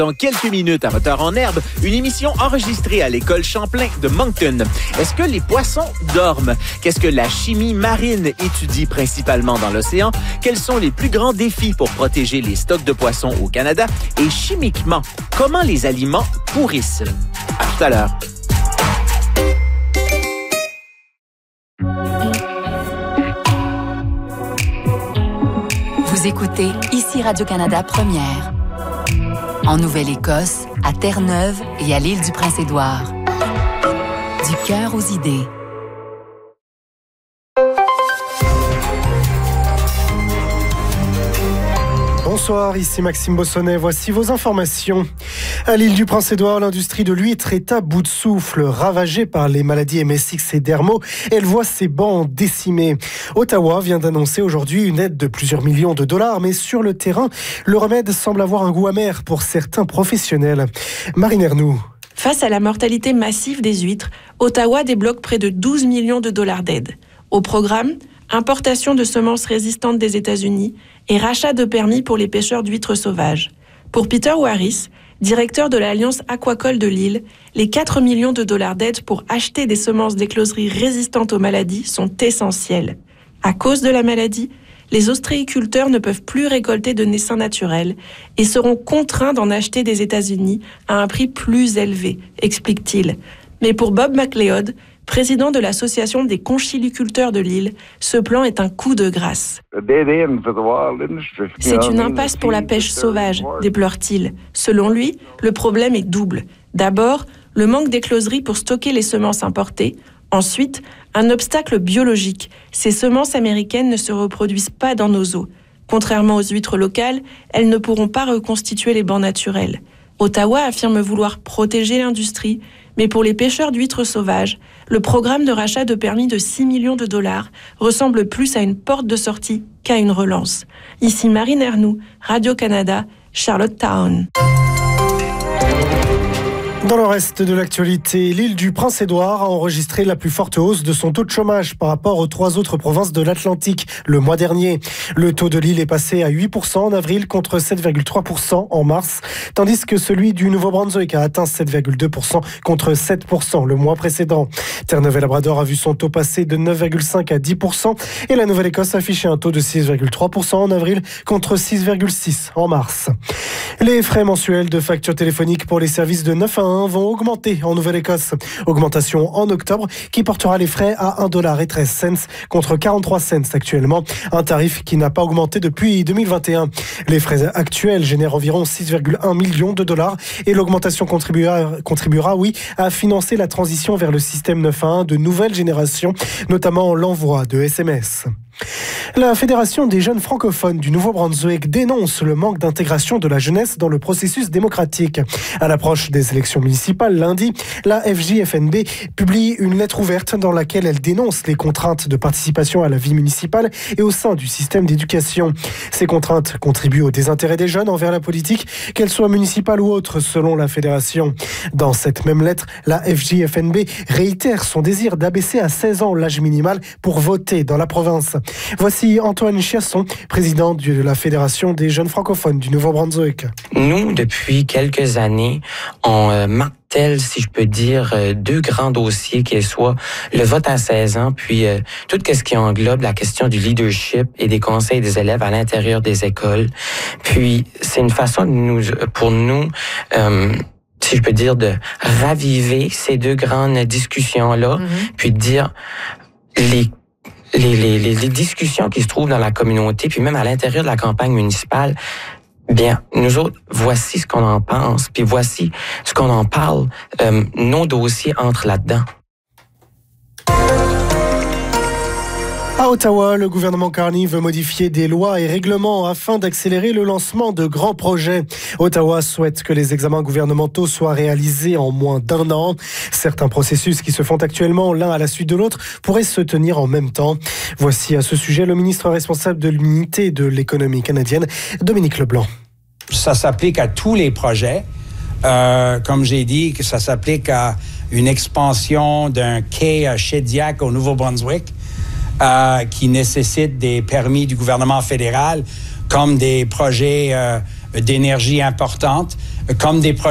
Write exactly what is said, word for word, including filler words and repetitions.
Dans quelques minutes, à Moteur en herbe, une émission enregistrée à l'école Champlain de Moncton. Est-ce que les poissons dorment? Qu'est-ce que la chimie marine étudie principalement dans l'océan? Quels sont les plus grands défis pour protéger les stocks de poissons au Canada? Et chimiquement, comment les aliments pourrissent? À tout à l'heure. Vous écoutez ici Radio-Canada Première. En Nouvelle-Écosse, à Terre-Neuve et à l'île du Prince-Édouard. Du cœur aux idées. Bonsoir, ici Maxime Bossonnet. Voici vos informations. À l'île du Prince-Édouard, l'industrie de l'huître est à bout de souffle. Ravagée par les maladies M S X et Dermo, elle voit ses bancs décimés. Ottawa vient d'annoncer aujourd'hui une aide de plusieurs millions de dollars, mais sur le terrain, le remède semble avoir un goût amer pour certains professionnels. Marine Ernoux. Face à la mortalité massive des huîtres, Ottawa débloque près de douze millions de dollars d'aide. Au programme, importation de semences résistantes des États-Unis et rachat de permis pour les pêcheurs d'huîtres sauvages. Pour Peter Warris, directeur de l'Alliance aquacole de l'île, les quatre millions de dollars d'aide pour acheter des semences d'écloserie résistantes aux maladies sont essentiels. À cause de la maladie, les ostréiculteurs ne peuvent plus récolter de naissains naturels et seront contraints d'en acheter des États-Unis à un prix plus élevé, explique-t-il. Mais pour Bob McLeod, président de l'Association des conchiliculteurs de l'île, ce plan est un coup de grâce. C'est une impasse pour la pêche sauvage, déplore-t-il. Selon lui, le problème est double. D'abord, le manque d'écloserie pour stocker les semences importées. Ensuite, un obstacle biologique. Ces semences américaines ne se reproduisent pas dans nos eaux. Contrairement aux huîtres locales, elles ne pourront pas reconstituer les bancs naturels. Ottawa affirme vouloir protéger l'industrie, mais pour les pêcheurs d'huîtres sauvages, le programme de rachat de permis de six millions de dollars ressemble plus à une porte de sortie qu'à une relance. Ici Marine Ernoux, Radio-Canada, Charlottetown. Dans le reste de l'actualité, l'île du Prince-Édouard a enregistré la plus forte hausse de son taux de chômage par rapport aux trois autres provinces de l'Atlantique le mois dernier. Le taux de l'île est passé à huit pour cent en avril contre sept virgule trois pour cent en mars, tandis que celui du Nouveau-Brunswick a atteint sept virgule deux pour cent contre sept pour cent le mois précédent. Terre-Neuve-et-Labrador a vu son taux passer de neuf virgule cinq à dix pour cent et la Nouvelle-Écosse a affiché un taux de six virgule trois pour cent en avril contre six virgule six pour cent en mars. Les frais mensuels de facture téléphonique pour les services de neuf un un vont augmenter en Nouvelle-Écosse. Augmentation en octobre qui portera les frais à un dollar et treize cents contre quarante-trois cents actuellement, un tarif qui n'a pas augmenté depuis deux mille vingt et un. Les frais actuels génèrent environ six virgule un millions de dollars et l'augmentation contribuera, contribuera oui, à financer la transition vers le système neuf un un de nouvelle génération, notamment l'envoi de S M S. La Fédération des jeunes francophones du Nouveau-Brunswick dénonce le manque d'intégration de la jeunesse dans le processus démocratique. À l'approche des élections municipales lundi, la F J F N B publie une lettre ouverte dans laquelle elle dénonce les contraintes de participation à la vie municipale et au sein du système d'éducation. Ces contraintes contribuent au désintérêt des jeunes envers la politique, qu'elle soit municipale ou autre, selon la Fédération. Dans cette même lettre, la F J F N B réitère son désir d'abaisser à seize ans l'âge minimal pour voter dans la province. Voici Antoine Chiasson, président de la Fédération des jeunes francophones du Nouveau-Brunswick. Nous, depuis quelques années, on euh, martèle, si je peux dire, euh, deux grands dossiers, qui soient le vote à seize ans, puis euh, tout ce qui englobe la question du leadership et des conseils des élèves à l'intérieur des écoles. Puis, c'est une façon de nous, pour nous... Euh, si je peux dire, de raviver ces deux grandes discussions-là, mm-hmm. puis de dire les Les, les, les, les discussions qui se trouvent dans la communauté, puis même à l'intérieur de la campagne municipale, bien, nous autres, voici ce qu'on en pense, puis voici ce qu'on en parle. Euh, nos dossiers entrent là-dedans. À Ottawa, le gouvernement Carney veut modifier des lois et règlements afin d'accélérer le lancement de grands projets. Ottawa souhaite que les examens gouvernementaux soient réalisés en moins d'un an. Certains processus qui se font actuellement l'un à la suite de l'autre pourraient se tenir en même temps. Voici à ce sujet le ministre responsable de l'unité de l'économie canadienne, Dominique Leblanc. Ça s'applique à tous les projets. Euh, comme j'ai dit, que ça s'applique à une expansion d'un quai à Shediac au Nouveau-Brunswick. Euh, qui nécessitent des permis du gouvernement fédéral, comme des projets euh, d'énergie importantes, comme des projets